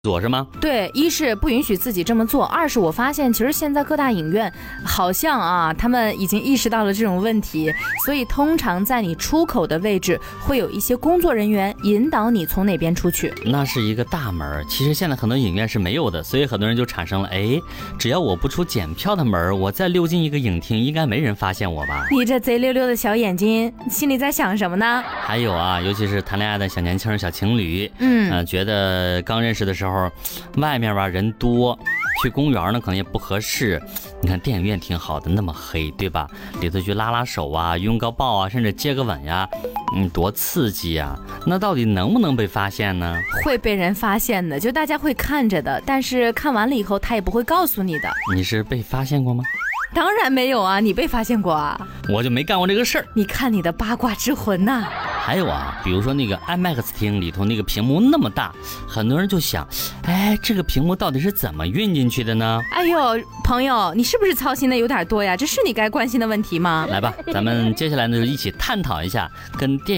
做是吗？ 对，一是不允许自己这么做，二是我发现其实现在各大影院好像他们已经意识到了这种问题，所以通常在你出口的位置会有一些工作人员引导你从哪边出去。 那是一个大门，其实现在很多影院是没有的，所以很多人就产生了，只要我不出检票的门，我再溜进一个影厅，应该没人发现我吧？ 你这贼溜溜的小眼睛，心里在想什么呢？ 还有尤其是谈恋爱的小年轻小情侣，觉得刚认识的时候，外面吧人多，去公园呢可能也不合适。你看电影院挺好的，那么黑，对吧？里头去拉拉手拥个抱甚至接个吻呀，多刺激呀！那到底能不能被发现呢？ 会被人发现的，就大家会看着的，但是看完了以后他也不会告诉你的。 你是被发现过吗？ 当然没有你被发现过我就没干过这个事儿。 你看你的八卦之魂呐！ 还有比如说那个 IMAX 厅里头那个屏幕那么大，很多人就想，这个屏幕到底是怎么运进去的呢？ 哎呦，朋友，你是不是操心的有点多呀？这是你该关心的问题吗？ 来吧，咱们接下来呢就一起探讨一下跟电影